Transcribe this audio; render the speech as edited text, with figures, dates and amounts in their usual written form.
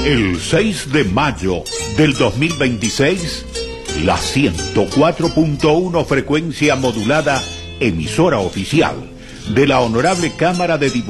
El 6 de mayo del 2026, la 104.1 frecuencia modulada, emisora oficial de la Honorable Cámara de Diputados